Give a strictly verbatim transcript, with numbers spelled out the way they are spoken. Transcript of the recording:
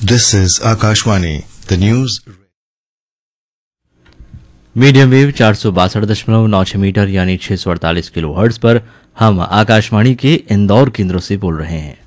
This is Akashvani, the news. Medium wave चार सौ बासठ दशमलव नौ छह मीटर यानी छह सौ अड़तालीस किलो हर्ट्ज पर हम आकाशवाणी के इंदौर केंद्रों से बोल रहे हैं।